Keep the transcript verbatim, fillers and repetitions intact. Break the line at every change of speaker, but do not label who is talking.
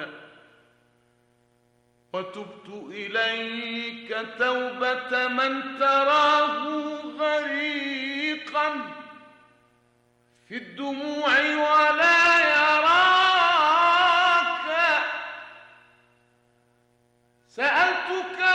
وتبت إليك توبة من تراه غريقا في الدموع ولا يراك. سألتك